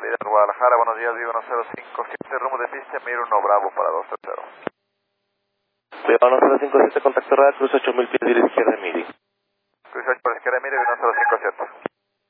salida de Guadalajara, buenos días, Vivo 1057, rumbo de pista, Mir 1 Bravo para 230. Vivo 1057, contacto radar, cruz 8000 pies, dirige izquierda, Miri. Cruz 8 por izquierda, Mir 1057.